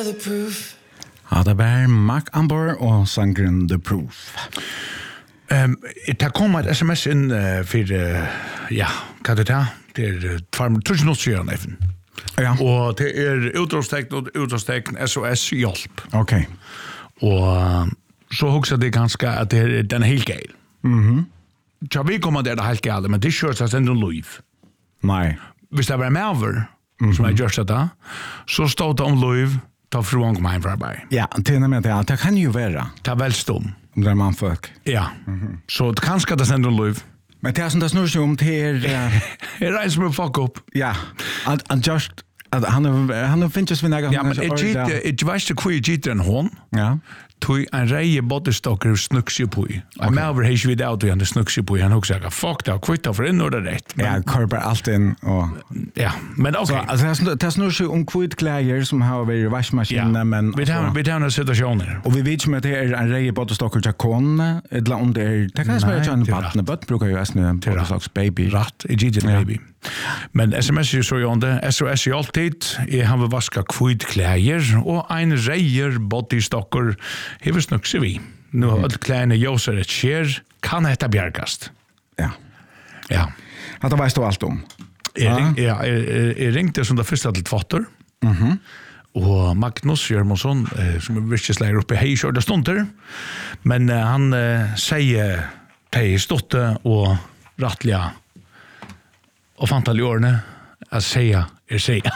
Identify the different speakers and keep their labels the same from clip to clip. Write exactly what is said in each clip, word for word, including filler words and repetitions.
Speaker 1: Ja, det var Mac Amber og sangren The Proof.
Speaker 2: Um, det kom et sms inn uh, for, uh, ja, hva det er? Det er tvær tusen minutter siden, Effen.
Speaker 1: Ja.
Speaker 2: Og det er utrådstegn og utrådstegn S O S hjelp.
Speaker 1: Ok.
Speaker 2: Og uh, så husker det ganske at det er, den er helt geil.
Speaker 1: Mhm.
Speaker 2: Så vi kommer der det helt geil, men det kjører seg enda liv.
Speaker 1: Nei.
Speaker 2: Hvis det var med over, mm-hmm. som jeg gjør seg da, så stod det om liv, ta fruan kom hjem fra arbeid.
Speaker 1: Ja, til og med det, det kan jo være.
Speaker 2: Det er vel stum.
Speaker 1: Om det er mannfolk.
Speaker 2: Ja. Mm-hmm. Så det kan skal det sende om liv.
Speaker 1: Men det er som det snur seg om til er...
Speaker 2: Jeg reiser med fuck opp.
Speaker 1: Ja, and, and just... At han er, han er finnes vi nægget...
Speaker 2: Ja, men jeg gitter, jeg vet ikke hvor jeg gitter en hånd.
Speaker 1: Ja.
Speaker 2: Tui en reie bodystokker snukse på i. Og med over heis vi det av han snukse på i. Han også sier, fuck det, kvitta for inn og det rett.
Speaker 1: Ja, korper alt inn og...
Speaker 2: Ja, men ok.
Speaker 1: Så, altså, det er snur seg om kvitt klær som har vært i vaskmaskinen, men...
Speaker 2: Vi tar vi tar noen situasjoner.
Speaker 1: Og vi vet som at det er en reie bodystokker til kone, eller om det er... Det kan jeg spørre ikke en vattne, but bruker jo en slags baby.
Speaker 2: Ratt, jeg gitt en baby. Men sms er så jo om det, S O S i alltid, jeg har vaska kvitt klær, og en reier bodystokker hever snukse vi. Nå har alle klærne jøser et skjer, kan hette bjergast.
Speaker 1: Ja.
Speaker 2: Ja.
Speaker 1: At det veist du alt om.
Speaker 2: Jeg, ring, ja, jeg, jeg ringte som det første til Tvatter,
Speaker 1: Mhm.
Speaker 2: og Magnus Jørmonsson, eh, som er virkesleier oppe i hei kjørte stunder, men eh, han eh, sier til stotte og rattlige og fantall i årene at sier er sier.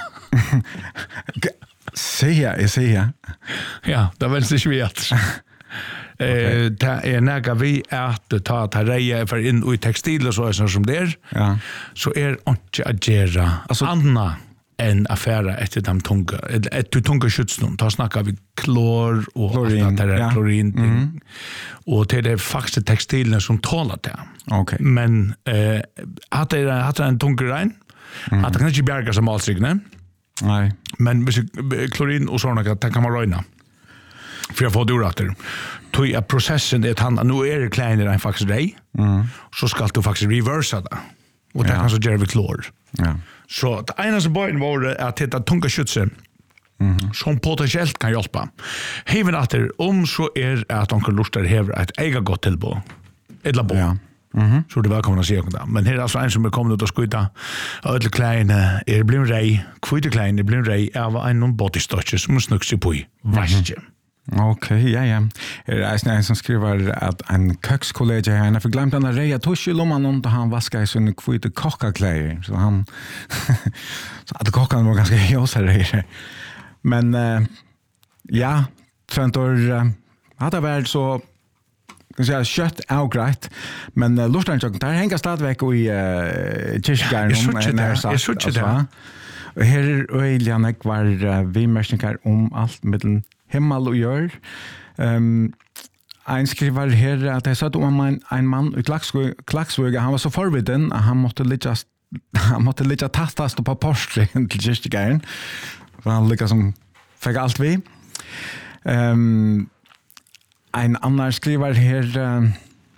Speaker 1: Sier er sier.
Speaker 2: Ja, det er vel ikke vi at. Eh, det er nægge vi at ta ta reie for inn i tekstil og så er sånn som det er,
Speaker 1: Ja.
Speaker 2: så er ikke å gjøre altså, anna enn affære etter de tunge, etter tunge skjøtsnån. Da snakker vi klor og
Speaker 1: Klorin,
Speaker 2: alt det der,
Speaker 1: ja.
Speaker 2: klorin,
Speaker 1: Mhm.
Speaker 2: og til det er faktisk tekstilene som tåler det.
Speaker 1: Ok.
Speaker 2: Men eh, at det er, at det er en tunge regn, at det kan ikke bjerge som malstrykene,
Speaker 1: Nei.
Speaker 2: men hvis klorin og sånne, det kan man røyne. For jeg får det urater. Tog jeg prosessen er at han, nå er det kleinere enn faktisk deg,
Speaker 1: Mm.
Speaker 2: så skal du faktisk reversa det. Og det
Speaker 1: Ja.
Speaker 2: kan så gjøre vi klor.
Speaker 1: Ja.
Speaker 2: Så det eneste bøyen var at det er tunga skjutse
Speaker 1: Mhm.
Speaker 2: som potentielt kan hjelpe. Heven etter, om så er at onkel Luster hever et eget godt tilbud. Et labo.
Speaker 1: Ja. Mhm.
Speaker 2: Så det er velkommen å si om det. Men her er altså en som er kommet ut og skudda. Ødle kleine er blitt rei. Kvite kleine er blitt rei av en bodystotcher som snukk seg på i. Varsje.
Speaker 1: Ok, ja, ja. Er det en som skriver at en køkskollega her, han har glemt denne reia tusj i lomman om da han vaskar i sånne kvite kokkaklær. Så han... så at kokkan var ganske jåsa reier. Men, uh, ja, Trentor, uh, hadde vært så... kan säga kött är grejt men uh, lustan jag där hänger stadväck i uh, Kyrkgården
Speaker 2: när så. Jag såg det.
Speaker 1: Och här Ölianek var uh, vi mästningar om allt mellan himmel och jord. Ehm ein skriver her at jeg satt om en, en mann i Klaksvøg, han var så forviden at han måtte ligge han måtte ligge tastast på Porsche til Kyrkjegården, for han lykkes som fikk alt vi. Um, en annan skriver her uh,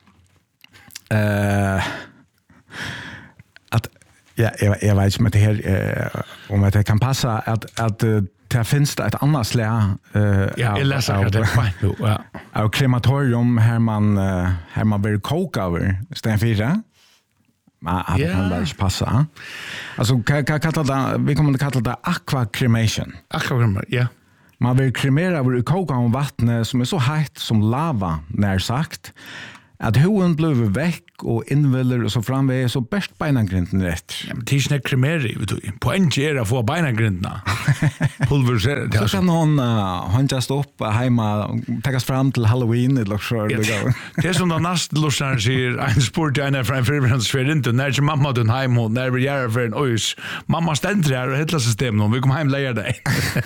Speaker 1: uh, at ja, jeg, jeg vet ikke om det her uh, om det kan passe at, at uh, det finns det ett annat slä uh,
Speaker 2: ja, jag läser av, det fint ja.
Speaker 1: Av krematorium här man uh, här man vill koka över sten fyra. Men det yeah. kan väl inte passa. Alltså kan kalla det vi kommer att kalla det aqua cremation.
Speaker 2: Aqua cremation, ja.
Speaker 1: Man vill kremera över koka om vatten som är så hett som lava när sagt. Att hoen blev väck och inväller och så framväg så bäst beinagrinden rätt.
Speaker 2: Ja, men det är inte kremeri, vet du. Poängen är att få beinagrinderna. Pulverisera.
Speaker 1: Så kan hon uh, håndjast upp hemma, takas fram till Halloween eller så.
Speaker 2: Ja, det är som den nästa lustan säger, en sport jag är från förberedelsefer inte, när är mamma den hem och när vi gör för en ös. Mamma ständer här och hittar systemet och vi kommer hem lägga dig.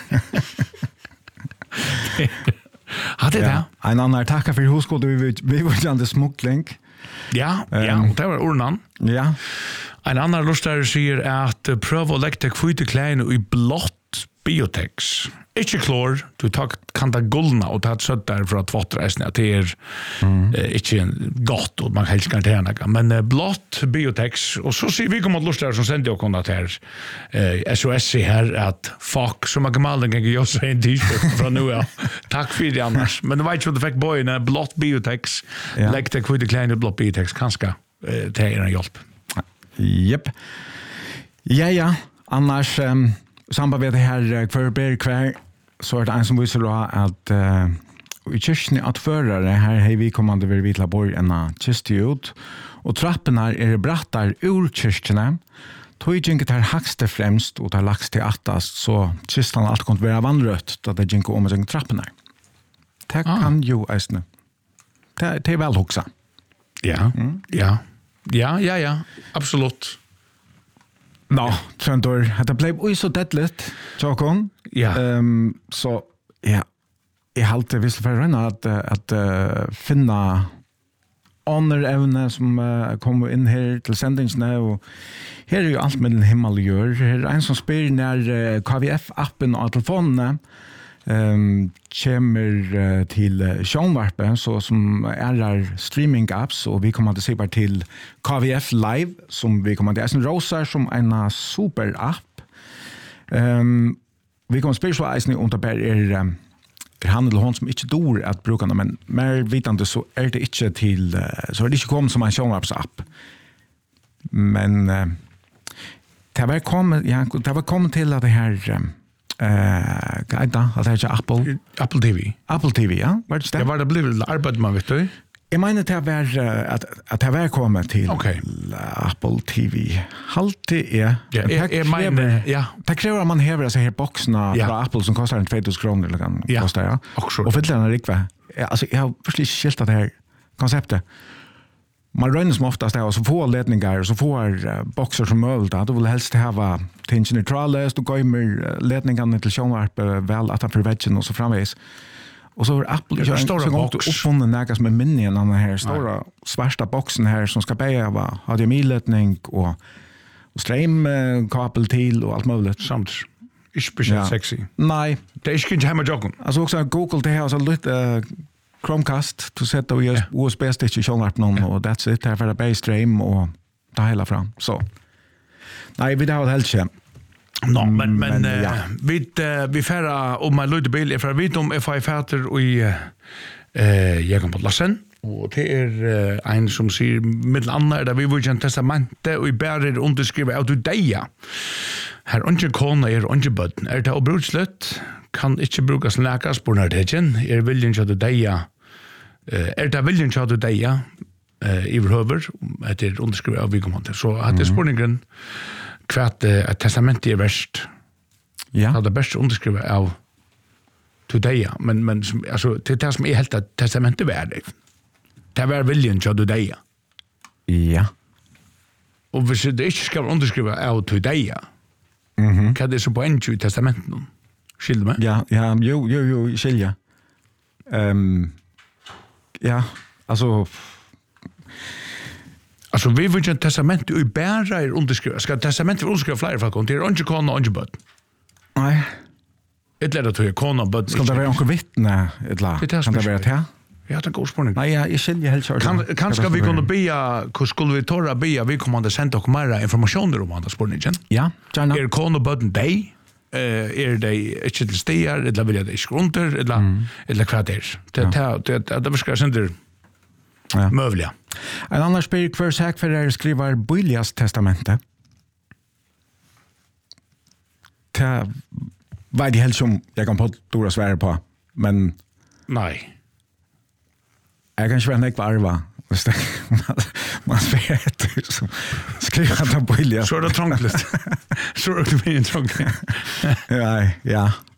Speaker 2: Hade det?
Speaker 1: Ja, en annan tackar för huskål vi vi var ju smuggling.
Speaker 2: Ja, ja, um, det var ordan.
Speaker 1: Ja.
Speaker 2: En annan lustar säger att pröva att lägga kvite klein i blått biotex. Ikke klor, du tak, kan det gullna och ta ett sött där för att tvättra att det är mm. eh, inte gott och man helst kan ta något. Men eh, blått biotex och så ser vi kommer att lusta som sände och kontat här eh, S O S här att fuck som man gammal kan ju säga en t-shirt från nu ja. Tack för det annars. Men det var ju det fick boy en blått biotex ja. Lägg det kvitt kleine blått biotex kanske eh, ta en hjälp.
Speaker 1: Japp. Ja ja, annars um, samband med det här för ber kvar så är det en som visar då att uh, i kyrkene att förare här hej vi kommande vill vitla borg en kyrkje ut och trapporna är brattar ur kyrkene tog här högst främst och där lagst till attast så kyrkan allt kommer vara vandrött då det gick om och trapporna. Det kan ju ästna. Det det är väl också.
Speaker 2: Ja. Mm. Ja. Ja, ja, ja. Absolut.
Speaker 1: Nå, Trøndor, det ble jo så dettligt, Tjåkon.
Speaker 2: Ja.
Speaker 1: Um, så, ja, jeg halte visst for henne at, at uh, finne ånderevne som uh, kommer inn her til sendingsene, og her er jo alt med den himmel gjør. Her er en som spyr når uh, K V F-appen og telefonene um, kommer uh, til uh, Sjånvarpe, så som er der streaming-apps, og vi kommer til å se bare til K V F Live, som vi kommer til Eisen Rosa, som en super-app. Um, vi kommer til å spørre så Eisen om det bare er, um, er han eller hon som ikke dår at bruke den, men mer vitande så er det ikke til, uh, så er det ikke kommet som en Sjånvarps-app. Men uh, det var kommet, ja, det var kommet til at det her um, Eh, uh, da, att det är Apple
Speaker 2: Apple T V.
Speaker 1: Apple T V, ja. Var det det?
Speaker 2: Det var det blev arbete man vet du.
Speaker 1: Jag menar det var att att det var komma till
Speaker 2: okay.
Speaker 1: Apple T V. Halt det är.
Speaker 2: Ja, jag menar ja.
Speaker 1: Det kräver man häver så här boxarna ja. Från Apple som kostar två tusen kronor eller kan ja. Kosta ja.
Speaker 2: Också.
Speaker 1: Och för det är riktigt. Alltså jag har förstås skilt det här konceptet. Man rönner som oftast är så få ledningar och så får uh, boxar som möjligt. Du vill helst ha tinge neutralist och gömmer ledningarna till Sjånvarp uh, väl att han för väggen och så framvis. Och så är Apple
Speaker 2: ja, stora box.
Speaker 1: Uppfunnen nägas med minnen av den här stora Nej. Svarta boxen här som ska behöva H D M I-ledning och, och strömkabel till och allt möjligt.
Speaker 2: Samt. Inte speciellt ja. Sexy.
Speaker 1: Nej.
Speaker 2: Det är inte hemma joggen.
Speaker 1: Alltså också Google det har så lite uh, Chromecast to set the yeah. U S B-stick i Sjånvarpen yeah. och that's it. Här för det base stream och ta hela fram. Så. Nej, vi har helt inte.
Speaker 2: No, men men, men ja. uh, vi uh, vi färra om man lite bil för vi om F I fatter och i eh jag kan på lassen och det är uh, en som säger med andra där vi vill ju testamente och i bärer underskriva out to day. Här under kona är under button. Är det obrutslut? Kan inte brukas läkas på när det igen. Är viljen att det är är det viljen att det är eh i över att det underskriva av vi kommer så att det spårningen kvart ett testament är värst. Ja. Att det bäst underskriva av today men men alltså det det som är helt att testamentet värde. Det var viljen att det är.
Speaker 1: Ja.
Speaker 2: Och hvis det inte ska underskriva av today. Mhm. Kan det så på en i testamentet? Skiljer mig?
Speaker 1: Ja, ja, jo, jo, jo, skiljer. Um, ja, alltså...
Speaker 2: Alltså, vi vill ju en testament i bära er underskriva. Ska testamentet underskriva flera folk? Det är inte kona och inte böt.
Speaker 1: Nej.
Speaker 2: Ett lätt att du är kona och böt.
Speaker 1: Ska det vara någon vittne? Kan det vara det?
Speaker 2: Ja, det är god spårning.
Speaker 1: Nej, jag skiljer helt klart.
Speaker 2: Kan, kanske vi kunna bia, hur skulle vi torra bia, vi kommer att sända och mera informationer om andra spårningen?
Speaker 1: Ja, gärna.
Speaker 2: Är kona och böten dig? Eh är det inte till stigar eller vill jag det skrunter eller mm. eller vad det är. Det det det det ska sända ja. Mövliga.
Speaker 1: En annan spel kvar säk för att skriva Billias testamente. Ta vad det helt som jag kan på stora svära på men
Speaker 2: nej.
Speaker 1: Jag kan inte vara arva. Man spelar så skriver han på Billias.
Speaker 2: Så är det trångligt. Så är det blir trångligt.
Speaker 1: Ja, ja.